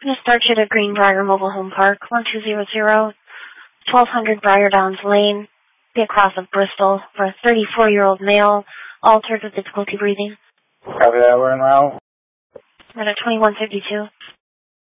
I'm going to start you at Greenbrier Mobile Home Park, 1200 Briar Downs Lane, be across of Bristol, for a 34-year-old male, altered with difficulty breathing. Copy that, we're en route. I'm at 2152.